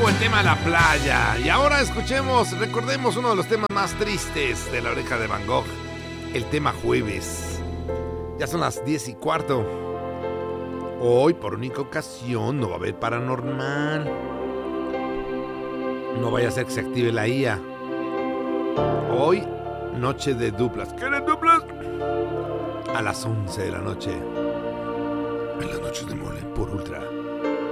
buen tema, la playa. Y ahora recordemos uno de los temas más tristes de La Oreja de Van Gogh, el tema Jueves. Ya son las 10:15. Hoy, por única ocasión, no va a haber paranormal. No vaya a ser que se active la IA. Hoy, noche de duplas. ¿Quieren duplas? A las 11 de la noche. En las noches de Mole, por Ultra.